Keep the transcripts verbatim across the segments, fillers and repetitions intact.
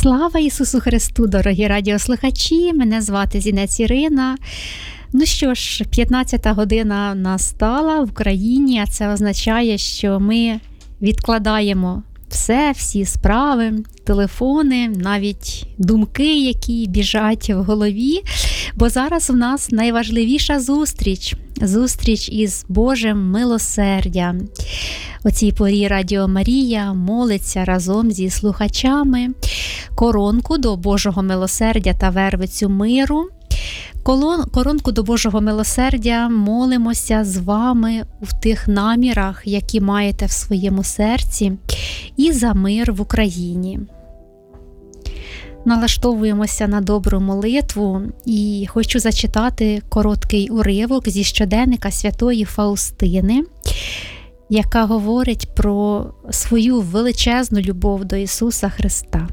Слава Ісусу Христу, дорогі радіослухачі! Мене звати Зінець Ірина. Ну що ж, п'ятнадцята година настала в Україні, а це означає, що ми відкладаємо все, всі справи, телефони, навіть думки, які біжать в голові, бо зараз у нас найважливіша зустріч, зустріч із Божим милосердям. О цій порі Радіо Марія молиться разом зі слухачами коронку до Божого милосердя та вервицю миру. Коронку до Божого милосердя молимося з вами в тих намірах, які маєте в своєму серці, і за мир в Україні. Налаштовуємося на добру молитву і хочу зачитати короткий уривок зі щоденника святої Фаустини, яка говорить про свою величезну любов до Ісуса Христа.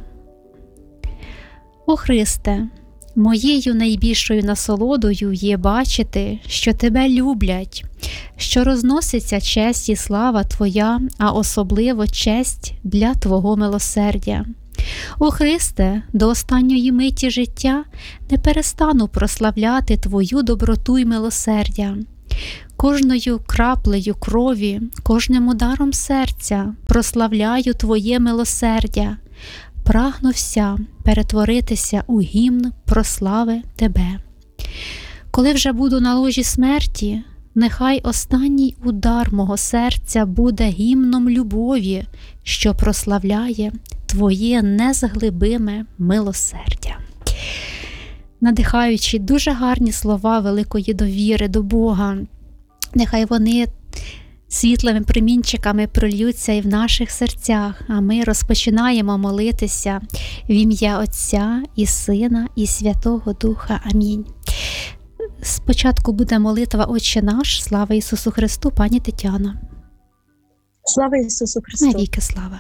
«О Христе, моєю найбільшою насолодою є бачити, що Тебе люблять, що розноситься честь і слава Твоя, а особливо честь для Твого милосердя. О Христе, до останньої миті життя не перестану прославляти Твою доброту й милосердя. Кожною краплею крові, кожним ударом серця прославляю Твоє милосердя. Прагну вся перетворитися у гімн прослави Тебе. Коли вже буду на ложі смерті, нехай останній удар мого серця буде гімном любові, що прославляє Твоє незглибиме милосердя». Надихаючи дуже гарні слова великої довіри до Бога, нехай вони світлими промінчиками прольються і в наших серцях, а ми розпочинаємо молитися в ім'я Отця і Сина і Святого Духа. Амінь. Спочатку буде молитва «Отче наш», слава Ісусу Христу, пані Тетяна. Слава Ісусу Христу. Навіки слава.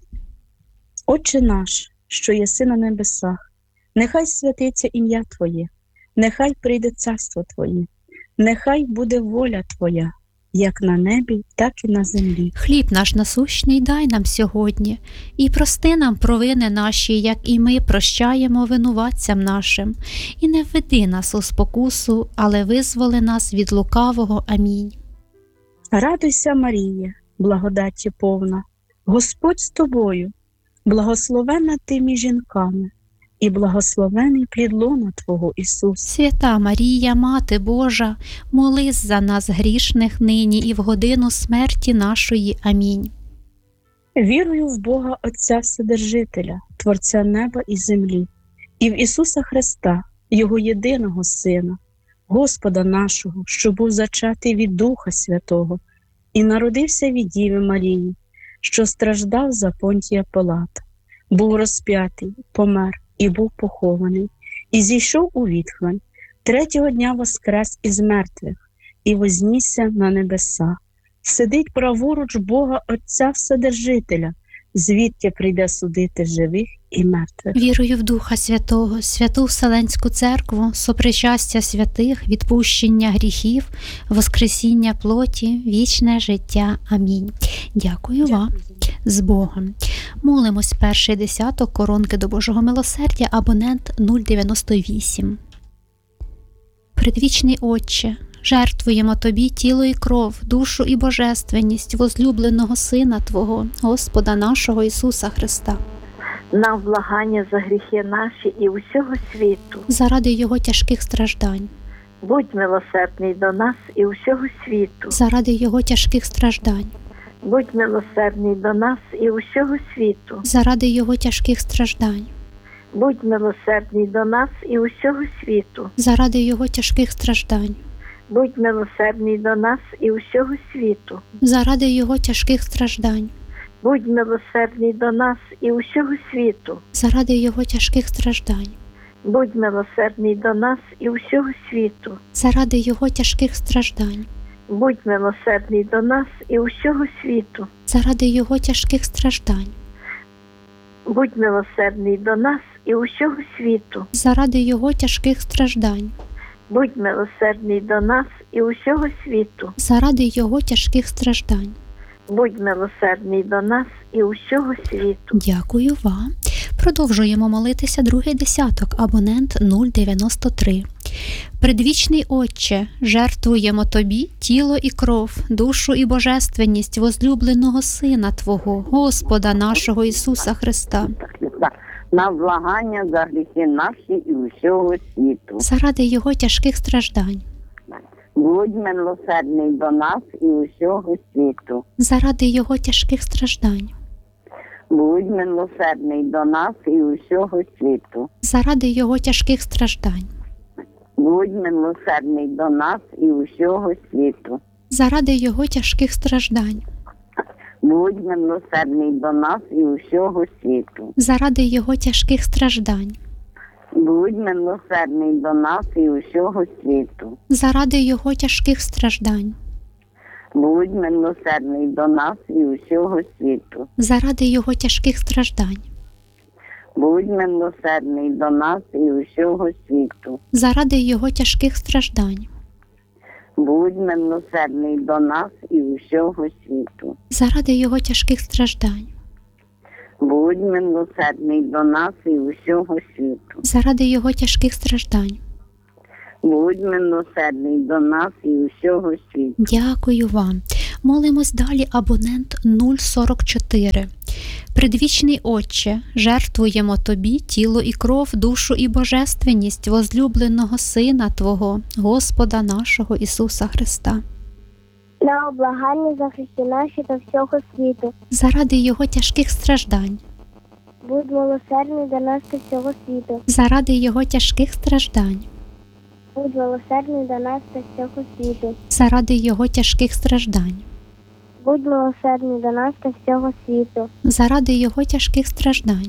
Отче наш, що єси на небесах, нехай святиться ім'я Твоє, нехай прийде царство Твоє, нехай буде воля Твоя, як на небі, так і на землі. Хліб наш насущний дай нам сьогодні, і прости нам провини наші, як і ми прощаємо винуватцям нашим. І не введи нас у спокусу, але визволи нас від лукавого. Амінь. Радуйся, Марія, благодаті повна, Господь з тобою, благословенна ти між жінками, і благословений плід лона Твого, Ісус. Свята Марія, Мати Божа, молись за нас грішних нині і в годину смерті нашої. Амінь. Вірую в Бога Отця Вседержителя, Творця неба і землі, і в Ісуса Христа, Його єдиного Сина, Господа нашого, що був зачатий від Духа Святого, і народився від Діви Марії, що страждав за Понтія Пилата, був розп'ятий, помер і був похований, і зійшов у відхлань, третього дня воскрес із мертвих, і вознісся на небеса, сидить праворуч Бога Отця Вседержителя, звідки прийде судити живих і мертвих. Вірую в Духа Святого, Святу Вселенську Церкву, сопричастя святих, відпущення гріхів, воскресіння плоті, вічне життя. Амінь. Дякую вам. З Богом. Молимось перший десяток коронки до Божого милосердя, абонент нуль дев'яносто вісім. Предвічний Отче, жертвуємо Тобі тіло і кров, душу і божественність возлюбленого Сина Твого, Господа нашого Ісуса Христа. На влагання за гріхи наші і усього світу. Заради Його тяжких страждань. Будь милосердний до нас і усього світу. Заради Його тяжких страждань. Будь милосердний до нас і усього світу. Заради Його тяжких страждань. Будь милосердний до нас і усього світу. Заради Його тяжких страждань. Будь милосердний до нас і усього світу. Заради Його тяжких страждань. Будь милосердний до нас і усього світу. Заради Його тяжких страждань. Будь милосердний до нас і усього світу. Заради Його тяжких страждань. Будь милосердний до нас і усього світу. Заради Його тяжких страждань. Будь милосердний до нас і усього світу. Заради Його тяжких страждань. Будь милосердний до нас і усього світу. Заради Його тяжких страждань. Будь милосердний до нас і усього світу. Дякую вам. Продовжуємо молитися другий десяток, абонент нуль дев'яносто три. Предвічний Отче, жертвуємо Тобі тіло і кров, душу і божественність возлюбленого Сина Твого, Господа нашого Ісуса Христа, на влагання за гріхи наші і усього світу. заради Його тяжких страждань, Будь милосердний до нас і усього світу. заради Його тяжких страждань, Будь милосердний до нас і усього світу. заради Його тяжких страждань, Будь милосердний до нас і усього світу. заради Його тяжких страждань, Будь милосердний до нас і усього світу. заради Його тяжких страждань, Будь милосердний до нас і усього світу. заради Його тяжких страждань, Будь милосердний до нас і усього світу. заради Його тяжких страждань, Будь милосердний до нас і усього світу. заради Його тяжких страждань, Будь милосердний до нас і усього світу. заради Його тяжких страждань, Будь милосердний до нас і усього світу. заради Його тяжких страждань. Будь милосердний до нас і усього світу. Дякую вам. Молимось далі, абонент нуль сорок чотири. Предвічний Отче, жертвуємо Тобі тіло і кров, душу і божественність возлюбленого Сина Твого, Господа нашого Ісуса Христа, на облагання за гріхи наші та всього світу. заради Його тяжких страждань, Будь милосердний до нас та всього світу. заради Його тяжких страждань, Будь милосердний до нас та всього світу. заради Його тяжких страждань, Будь милосердний до нас та всього світу. заради Його тяжких страждань,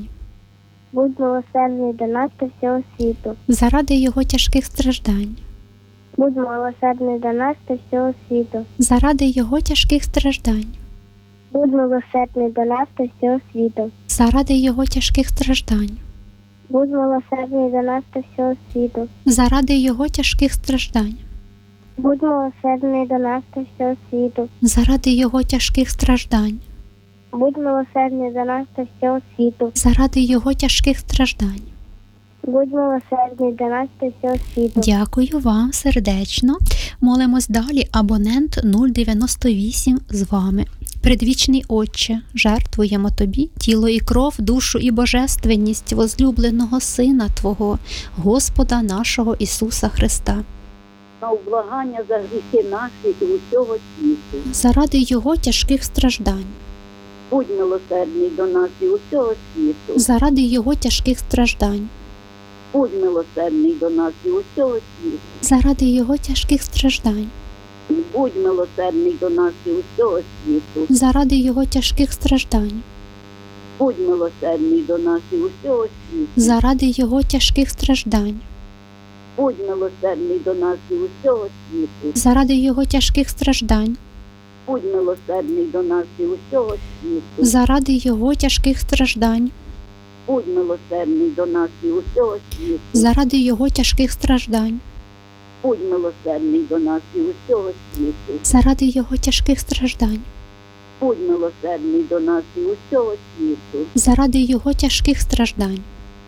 Будь милосердний до нас та всього світу. заради Його тяжких страждань, Будь милосердний до нас та всього світу. заради Його тяжких страждань, Будь милосердний до нас та всього світу. заради Його тяжких страждань, Будь милосердний до нас та всього світу. заради Його тяжких страждань, Будь милосердний до нас та всього світу. заради Його тяжких страждань, Будь милосердний до нас та всього світу. заради Його тяжких страждань. Будь милосердний до нас та всього світу. Дякую вам сердечно. Молимось далі, абонент нуль дев'яносто вісім з вами. Предвічний Отче, жертвуємо Тобі тіло і кров, душу і божественність возлюбленого Сина Твого, Господа нашого Ісуса Христа, на облагання за гріхи наші і усього світу. заради Його тяжких страждань, Будь милосердний до нас і усього світу. заради Його тяжких страждань, Будь милосердний до нас і усього світу. заради Його тяжких страждань, Будь милосердний до нас і усього світу. заради Його тяжких страждань, Будь милосердний до нас і усього світу. заради Його тяжких страждань, Будь милосердний до нас і усього світу. заради Його тяжких страждань, Будь милосердний до нас і усього світу. заради Його тяжких страждань, Будь милосердний до нас і усього світу. заради Його тяжких страждань, Будь милосердний до нас і усього світу. заради Його тяжких страждань, Будь милосердний до нас і усього світу. заради Його тяжких страждань.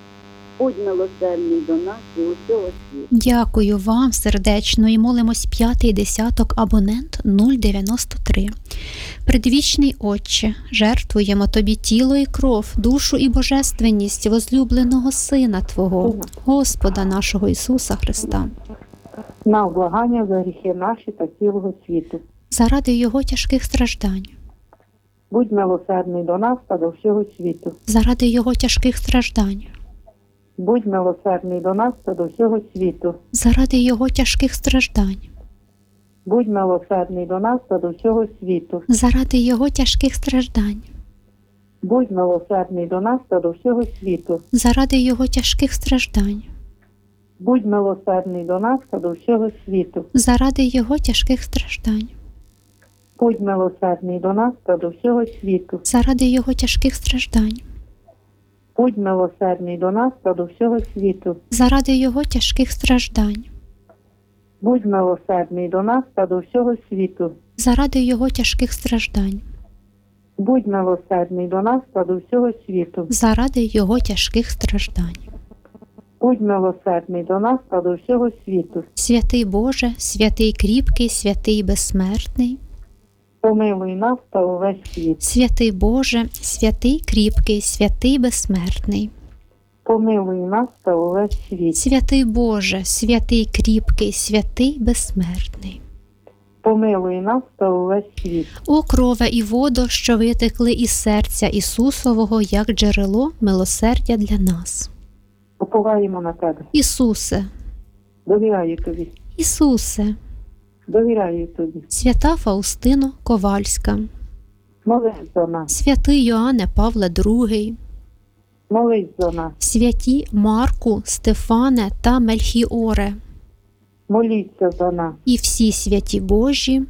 Будь милосердний до нас і усього світу. Дякую вам сердечно і молимось п'ятий десяток, абонент нуль дев'яносто три. Предвічний Отче, жертвуємо Тобі тіло і кров, душу і божественність возлюбленого Сина Твого, Господа нашого Ісуса Христа, на облагання за гріхи наші та цілого світу. заради Його тяжких страждань, Будь милосердний до нас та до всього світу. заради Його тяжких страждань, Будь милосердний до нас та до всього світу. заради Його тяжких страждань, Будь милосердний до нас та до всього світу. заради Його тяжких страждань, Будь милосердний до нас та до всього світу. заради Його тяжких страждань, Будь милосердний до нас та до всього світу. заради Його тяжких страждань, Будь милосердний до нас та до всього світу. заради Його тяжких страждань, Будь милосердний до нас та до всього світу. заради Його тяжких страждань, Будь милосердний до нас та до всього світу. заради Його тяжких страждань, Будь милосердний до нас та до всього світу. заради Його тяжких страждань. Будь милосердний до нас та до всього світу. Святий Боже, святий кріпкий, святий безсмертний, Помилуй нас та увесь світ. святий Боже, святий кріпкий, святий безсмертний, Помилуй нас та увесь світ. святий Боже, святий кріпкий, святий безсмертний. Помилуй нас та увесь світ. О крове і водо, що витекли із серця Ісусового, як джерело милосердя для нас. Уповаємо на тебе. Ісусе, Довіряю тобі. Ісусе, Довіряю тобі. свята Фаустино Ковальська, Молись за нас. святий Йоанне Павле другий, Молись за нас. святі Марку, Стефане та Мельхіоре Моліться за нас. і всі святі Божі.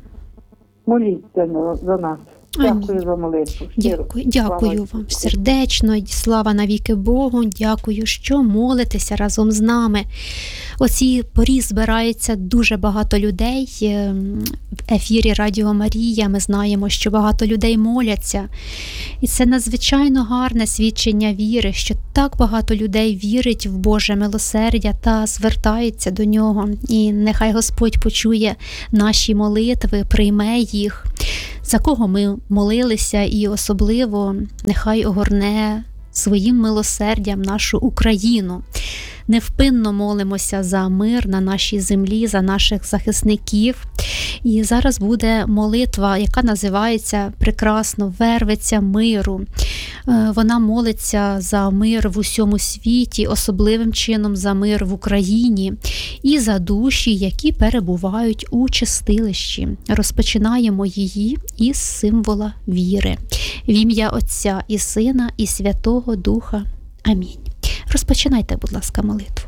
Моліться за нас. Амінь. Дякую за молитву. Щиро. Дякую, дякую Слава вам Ісусу. сердечно, й слава навіки Богу. Дякую, що молитеся разом з нами. О цій порі збирається дуже багато людей ем, в ефірі Радіо Марія. Ми знаємо, що багато людей моляться. І це надзвичайно гарне свідчення віри, що так багато людей вірить в Боже милосердя та звертається до нього. І нехай Господь почує наші молитви, прийме їх. За кого ми молилися, і особливо нехай огорне своїм милосердям нашу Україну. Невпинно молимося за мир на нашій землі, за наших захисників. І зараз буде молитва, яка називається прекрасно «Вервиця миру». Вона молиться за мир в усьому світі, особливим чином за мир в Україні і за душі, які перебувають у чистилищі. Розпочинаємо її із символа віри. В ім'я Отця і Сина і Святого Духа. Амінь. Розпочинайте, будь ласка, молитву.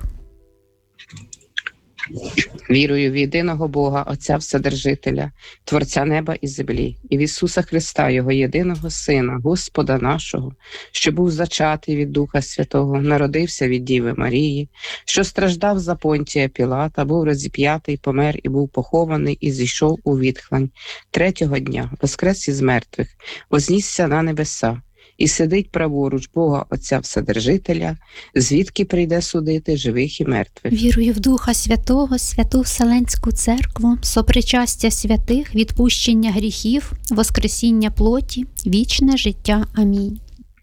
Вірую в єдиного Бога, Отця Вседержителя, Творця неба і землі, і в Ісуса Христа, Його єдиного Сина, Господа нашого, що був зачатий від Духа Святого, народився від Діви Марії, що страждав за Понтія Пілата, був розіп'ятий, помер і був похований, і зійшов у відхлань. Третього дня воскрес із мертвих, вознісся на небеса, і сидить праворуч Бога Отця Вседержителя, звідки прийде судити живих і мертвих. Вірую в Духа Святого, Святу Вселенську Церкву, сопричастя святих, відпущення гріхів, воскресіння плоті, вічне життя. Амінь.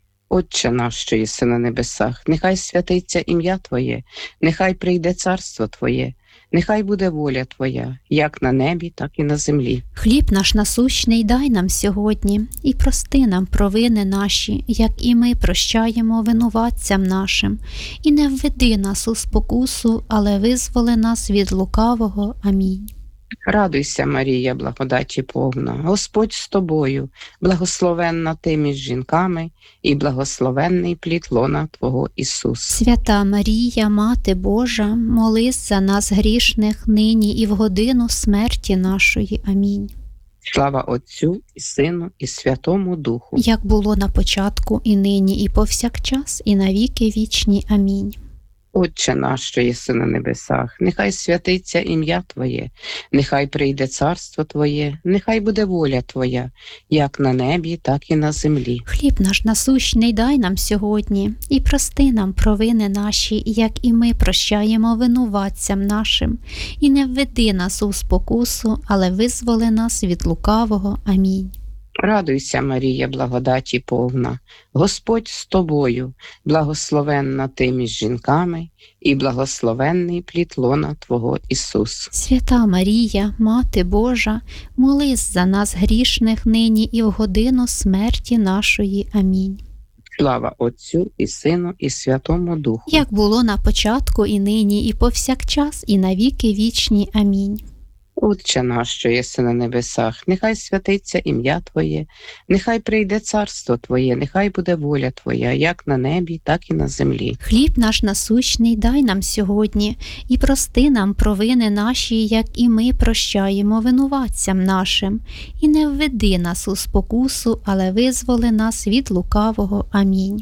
Отче наш, що єси на небесах, нехай святиться ім'я Твоє, нехай прийде царство Твоє, нехай буде воля Твоя, як на небі, так і на землі. Хліб наш насущний дай нам сьогодні, і прости нам провини наші, як і ми прощаємо винуватцям нашим. І не введи нас у спокусу, але визволи нас від лукавого. Амінь. Радуйся, Марія, благодаті повна, Господь з тобою, благословенна ти між жінками, і благословенний плід лона Твого Ісус. Свята Марія, Мати Божа, молись за нас грішних нині і в годину смерті нашої. Амінь. Слава Отцю і Сину і Святому Духу. Як було на початку, і нині, і повсякчас, і навіки вічні. Амінь. Отче наш, що єси на небесах, нехай святиться ім'я Твоє, нехай прийде царство Твоє, нехай буде воля Твоя, як на небі, так і на землі. Хліб наш насущний дай нам сьогодні, і прости нам провини наші, як і ми прощаємо винуватцям нашим. І не введи нас у спокусу, але визволи нас від лукавого. Амінь. Радуйся, Марія, благодаті повна, Господь з тобою, благословенна ти між жінками, і благословенний плід лона Твого Ісус. Свята Марія, Мати Божа, молись за нас грішних нині і в годину смерті нашої. Амінь. Слава Отцю і Сину і Святому Духу. Як було на початку, і нині, і повсякчас, і навіки вічні. Амінь. Отче наш, що єси на небесах, нехай святиться ім'я Твоє, нехай прийде царство Твоє, нехай буде воля Твоя, як на небі, так і на землі. Хліб наш насущний дай нам сьогодні, і прости нам провини наші, як і ми прощаємо винуватцям нашим. І не введи нас у спокусу, але визволи нас від лукавого. Амінь.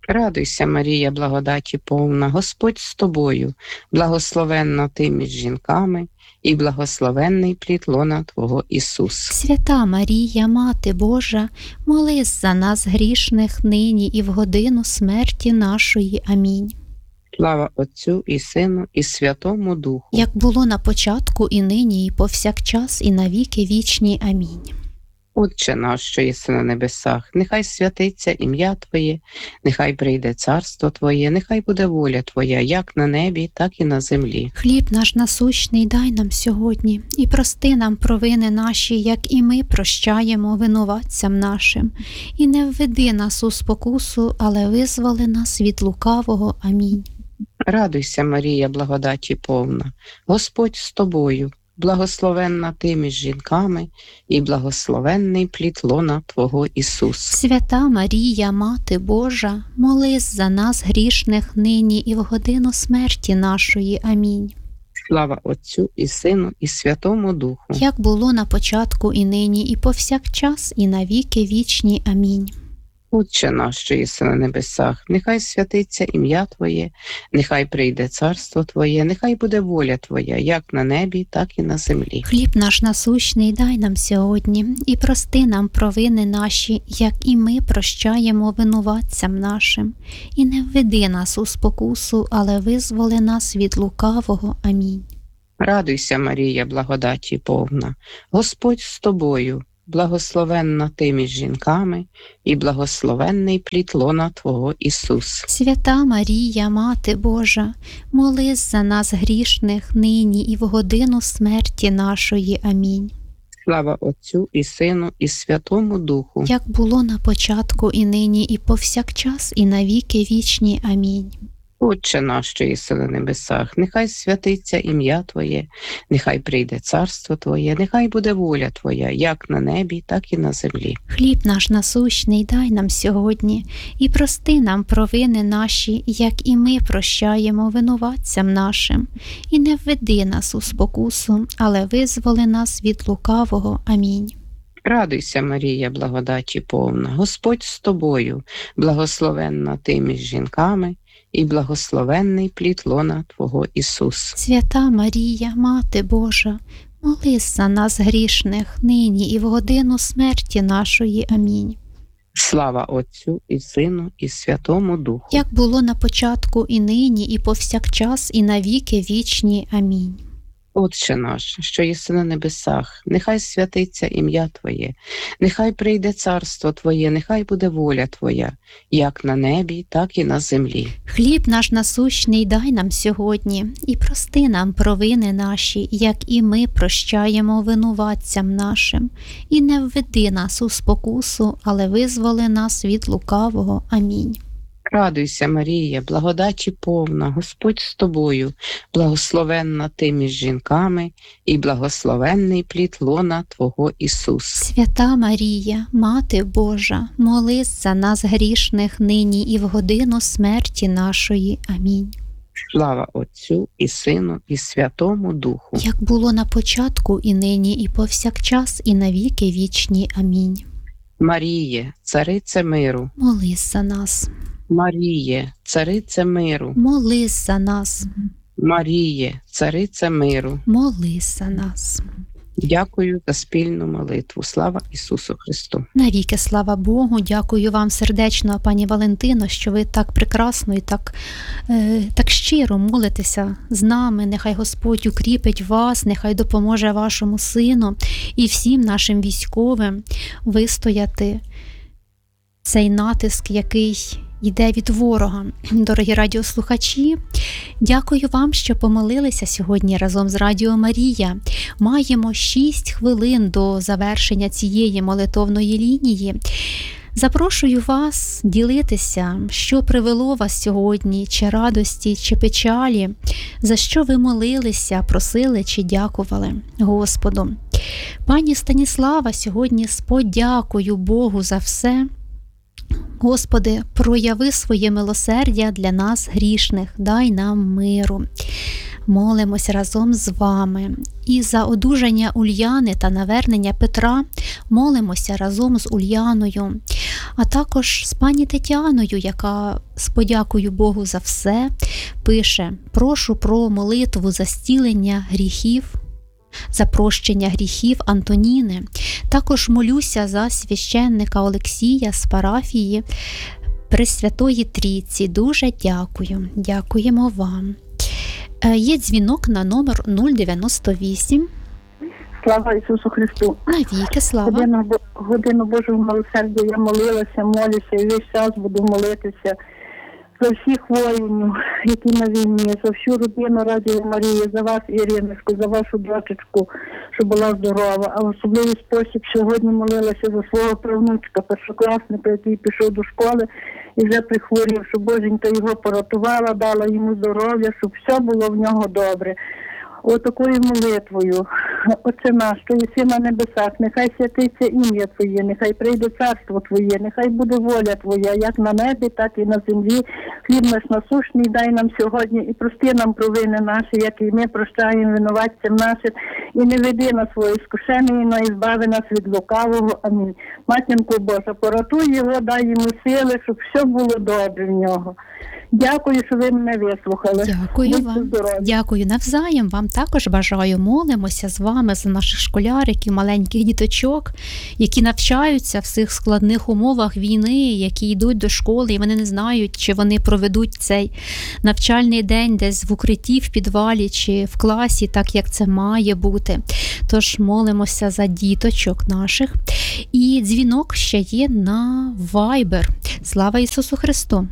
Радуйся, Марія, благодаті повна, Господь з тобою, благословенна ти між жінками, і благословенний плід лона Твого Ісус. Свята Марія, Мати Божа, молись за нас грішних нині і в годину смерті нашої. Амінь. Слава Отцю і Сину, і Святому Духу. Як було на початку, і нині, і повсякчас, і навіки вічні. Амінь. Отче наш, що єси на небесах, нехай святиться ім'я Твоє, нехай прийде царство Твоє, нехай буде воля Твоя, як на небі, так і на землі. Хліб наш насущний дай нам сьогодні, і прости нам провини наші, як і ми прощаємо винуватцям нашим. І не введи нас у спокусу, але визволи нас від лукавого. Амінь. Радуйся, Марія, благодаті повна, Господь з тобою, благословенна ти між жінками, і благословенний плід лона Твого Ісус. Свята Марія, Мати Божа, молись за нас грішних нині і в годину смерті нашої. Амінь. Слава Отцю і Сину, і Святому Духу. Як було на початку, і нині, і повсякчас, і навіки вічні. Амінь. Отче наш, що єси на небесах, нехай святиться ім'я Твоє, нехай прийде царство Твоє, нехай буде воля Твоя, як на небі, так і на землі. Хліб наш насущний дай нам сьогодні, і прости нам провини наші, як і ми прощаємо винуватцям нашим. І не введи нас у спокусу, але визволи нас від лукавого. Амінь. Радуйся, Марія, благодаті повна, Господь з тобою, благословенна ти між жінками, і благословенний плід лона Твого Ісус. Свята Марія, Мати Божа, молись за нас грішних нині і в годину смерті нашої. Амінь. Слава Отцю і Сину, і Святому Духу. Як було на початку, і нині, і повсякчас, і навіки вічні. Амінь. Отче наш, що єси на небесах, нехай святиться ім'я Твоє, нехай прийде царство Твоє, нехай буде воля Твоя, як на небі, так і на землі. Хліб наш насущний дай нам сьогодні, і прости нам провини наші, як і ми прощаємо винуватцям нашим. І не введи нас у спокусу, але визволи нас від лукавого. Амінь. Радуйся, Марія, благодаті повна, Господь з тобою, благословенна ти між жінками, і благословенний плід лона Твого Ісус. Свята Марія, Мати Божа, молись за нас грішних нині і в годину смерті нашої. Амінь. Слава Отцю і Сину, і Святому Духу. Як було на початку, і нині, і повсякчас, і навіки вічні. Амінь. Отче наш, що єси на небесах, нехай святиться ім'я Твоє, нехай прийде царство Твоє, нехай буде воля Твоя, як на небі, так і на землі. Хліб наш насущний дай нам сьогодні, і прости нам провини наші, як і ми прощаємо винуватцям нашим. І не введи нас у спокусу, але визволи нас від лукавого. Амінь. Радуйся, Марія, благодаті повна, Господь з тобою, благословенна ти між жінками, і благословенний плід лона Твого Ісус. Свята Марія, Мати Божа, молись за нас грішних нині і в годину смерті нашої. Амінь. Слава Отцю і Сину, і Святому Духу. Як було на початку, і нині, і повсякчас, і навіки вічні. Амінь. Маріє, царице миру, Молись за нас. Маріє, царице миру, Молись за нас. Маріє, царице миру. Молись за нас. Дякую за спільну молитву. Слава Ісусу Христу. Навіки слава Богу. Дякую вам сердечно, пані Валентино, що ви так прекрасно і так, е, так щиро молитеся з нами. Нехай Господь укріпить вас, нехай допоможе вашому сину і всім нашим військовим вистояти цей натиск, який йде від ворога. Дорогі радіослухачі, дякую вам, що помолилися сьогодні разом з Радіо Марія. Маємо шість хвилин до завершення цієї молитовної лінії. Запрошую вас ділитися, що привело вас сьогодні, чи радості, чи печалі, за що ви молилися, просили чи дякували Господу. Пані Станіслава сьогодні з подякою Богу за все. Господи, прояви своє милосердя для нас грішних, дай нам миру. Молимося разом з вами. І за одужання Ульяни та навернення Петра молимося разом з Ульяною. а також з пані Тетяною, яка з подякою Богу за все пише: прошу про молитву за зцілення гріхів, за прощення гріхів Антоніни. Також молюся за священника Олексія з парафії Пресвятої Трійці. Дуже дякую. Дякуємо вам. Є дзвінок на номер нуль дев'яносто вісім. Слава Ісусу Христу! Навіки слава! Годину, Бо- годину Божого милосердя я молилася, молюся і весь час буду молитися за всіх воїнів, які на війні, за всю родину Радіо Марії, за вас, Іриночку, за вашу дочечку, щоб була здорова. А в особливий спосіб сьогодні молилася за свого правнучка, першокласника, який пішов до школи і вже прихворів, щоб Боженька його порятувала, дала йому здоров'я, щоб все було в нього добре. Отакою молитвою: Отче наш, що єси на небесах, нехай святиться ім'я Твоє, нехай прийде царство Твоє, нехай буде воля Твоя, як на небі, так і на землі. Хліб наш насущний дай нам сьогодні, і прости нам провини наші, як і ми прощаємо винуватцям нашим, і не веди нас свої скушення, но і збави нас від лукавого. Амінь. Матінко Божа, поратуй його, дай йому сили, щоб все було добре в нього. Дякую, що ви мене вислухали. Дякую Будьте вам. здорові. Дякую навзаєм. Вам також бажаю. Молимося з вами за наших школяриків, маленьких діточок, які навчаються в цих складних умовах війни, які йдуть до школи, і вони не знають, чи вони проведуть цей навчальний день десь в укритті, в підвалі чи в класі, так як це має бути. Тож молимося за діточок наших. І дзвінок ще є на Viber. Слава Ісусу Христу!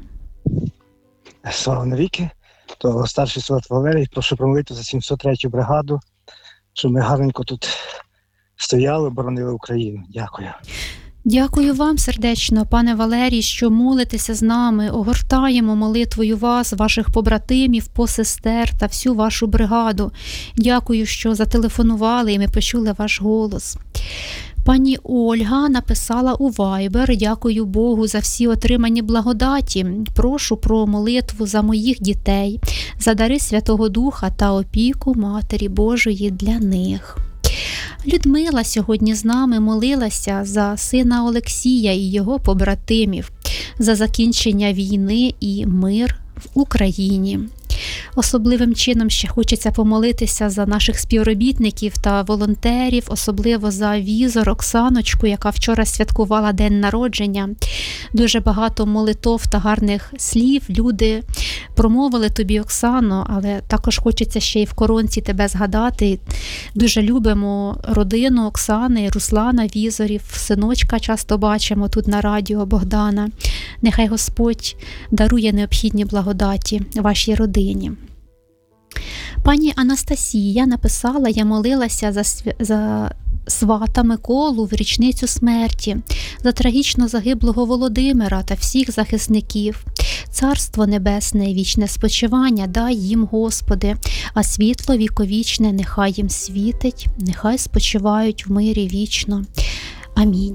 Слава навіки, то старший солдат Валерій, прошу промолити за сімсот третю бригаду, щоб ми гарненько тут стояли, боронили Україну. Дякую. Дякую вам сердечно, пане Валерій, що молитеся з нами, огортаємо молитвою вас, ваших побратимів, посестер та всю вашу бригаду. Дякую, що зателефонували і ми почули ваш голос. Пані Ольга написала у Viber: дякую Богу за всі отримані благодаті. Прошу про молитву за моїх дітей, за дари Святого Духа та опіку Матері Божої для них. Людмила сьогодні з нами молилася за сина Олексія і його побратимів, за закінчення війни і мир в Україні. Особливим чином ще хочеться помолитися за наших співробітників та волонтерів, особливо за Візор Оксаночку, яка вчора святкувала день народження. Дуже багато молитов та гарних слів люди промовили тобі, Оксано, але також хочеться ще й в коронці тебе згадати. Дуже любимо родину Оксани, Руслана Візорів, синочка часто бачимо тут на радіо, Богдана. Нехай Господь дарує необхідні благодаті вашій родині. Пані Анастасія написала: я молилася за, свя... за свата Миколу в річницю смерті, за трагічно загиблого Володимира та всіх захисників. Царство небесне і вічне спочивання дай їм, Господи, а світло віковічне нехай їм світить, нехай спочивають в мирі вічно. Амінь.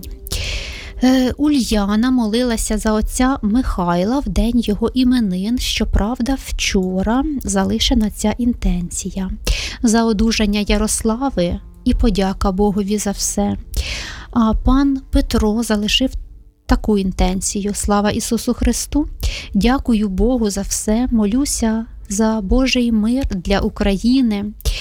Ульяна молилася за отця Михайла в день його іменин, щоправда, вчора залишена ця інтенція. За одужання Ярослави і подяка Богові за все. А пан Петро залишив таку інтенцію: слава Ісусу Христу, дякую Богу за все, молюся за Божий мир для України,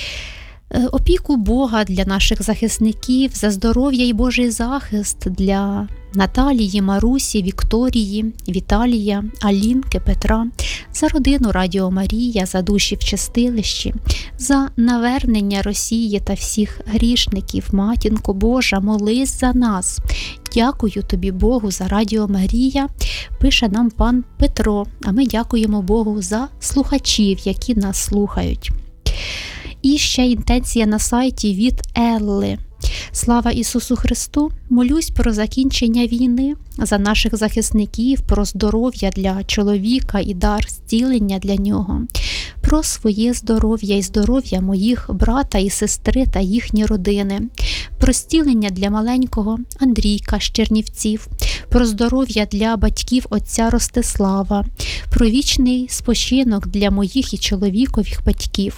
опіку Бога для наших захисників, за здоров'я і Божий захист для Наталії, Марусі, Вікторії, Віталія, Алінки, Петра, за родину Радіо Марія, за душі в чистилищі, за навернення Росії та всіх грішників. Матінко Божа, молись за нас. Дякую тобі, Богу, за Радіо Марія, пише нам пан Петро, а ми дякуємо Богу за слухачів, які нас слухають. І ще інтенція на сайті від Елли. Слава Ісусу Христу, молюсь про закінчення війни, за наших захисників, про здоров'я для чоловіка і дар зцілення для нього, про своє здоров'я і здоров'я моїх брата і сестри та їхні родини, про зцілення для маленького Андрійка з Чернівців, про здоров'я для батьків отця Ростислава, про вічний спочинок для моїх і чоловікових батьків,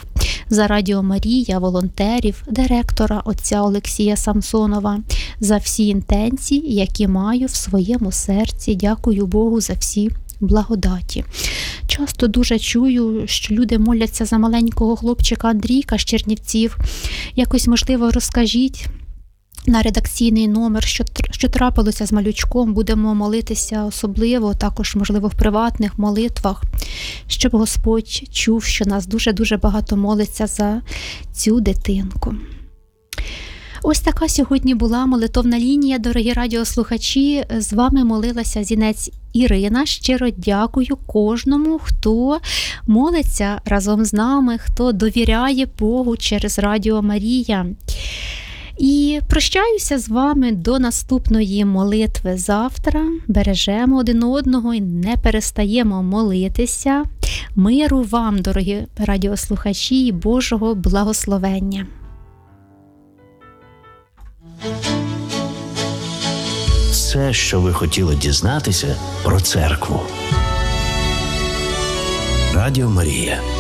за Радіо Марія, волонтерів, директора отця Олексія Самсонова, за всі інтенції, які маю в своєму серці. Дякую Богу за всі благодаті. Часто дуже чую, що люди моляться за маленького хлопчика Андрійка з Чернівців. Якось, можливо, розкажіть на редакційний номер, що, що трапилося з малючком. Будемо молитися особливо, також, можливо, в приватних молитвах, щоб Господь чув, що нас дуже-дуже багато молиться за цю дитинку. Ось така сьогодні була молитовна лінія, дорогі радіослухачі. З вами молилася Зінець Ірина. Щиро дякую кожному, хто молиться разом з нами, хто довіряє Богу через Радіо Марія. І прощаюся з вами до наступної молитви завтра. Бережемо один одного і не перестаємо молитися. Миру вам, дорогі радіослухачі, і Божого благословення. Все, що ви хотіли дізнатися про церкву. Радіо Марія.